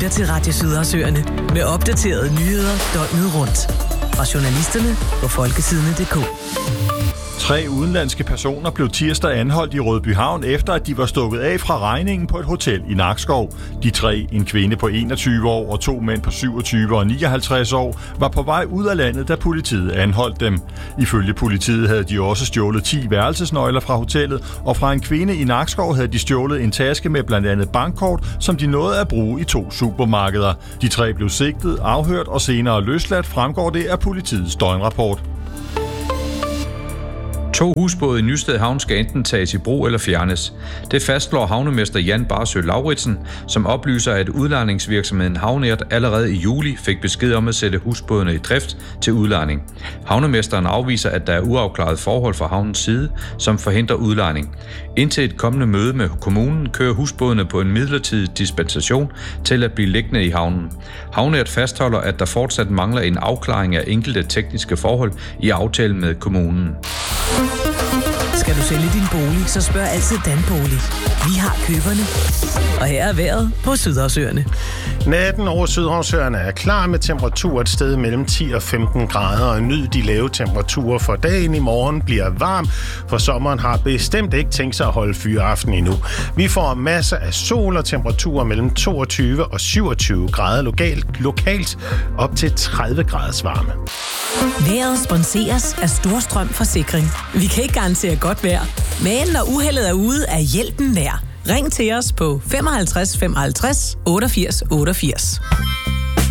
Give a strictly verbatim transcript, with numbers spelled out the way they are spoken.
lytter til Radio Sydersøerne med opdaterede nyheder døgnet rundt. Fra journalisterne på folkesidene punktum d k. Tre udenlandske personer blev tirsdag anholdt i Rødbyhavn, efter at de var stukket af fra regningen på et hotel i Nakskov. De tre, en kvinde på enogtyve år og to mænd på syvogtyve og nioghalvtreds år, var på vej ud af landet, da politiet anholdt dem. Ifølge politiet havde de også stjålet ti værelsesnøgler fra hotellet, og fra en kvinde i Nakskov havde de stjålet en taske med blandt andet bankkort, som de nåede at bruge i to supermarkeder. De tre blev sigtet, afhørt og senere løsladt, fremgår det af politiets døgnrapport. To husbåde i Nysted Havn skal enten tages i brug eller fjernes. Det fastslår havnemester Jan Barsø Lauritsen, som oplyser, at udlejningsvirksomheden Havnert allerede i juli fik besked om at sætte husbådene i drift til udlejning. Havnemesteren afviser, at der er uafklaret forhold fra havnens side, som forhindrer udlejning. Indtil et kommende møde med kommunen kører husbådene på en midlertidig dispensation til at blive liggende i havnen. Havnert fastholder, at der fortsat mangler en afklaring af enkelte tekniske forhold i aftalen med kommunen. Skal du sælge din bolig, så spørg altid Danbolig. Vi har køberne. Og her er vejret på Sydersøerne. Natten over Sydhavnsøerne er klar med temperaturer et sted mellem ti og femten grader, og nyd de lave temperaturer, for dagen i morgen bliver varm, for sommeren har bestemt ikke tænkt sig at holde fyreaften endnu. Vi får masser af sol og temperaturer mellem toogtyve og syvogtyve grader lokalt, lokalt op til tredive graders varme. Vejret sponseres af Storstrøm Forsikring. Vi kan ikke garantere godt vejr, men når uheldet er ude, er hjælpen nær. Ring til os på femoghalvtreds femoghalvtreds otteogfirs otteogfirs.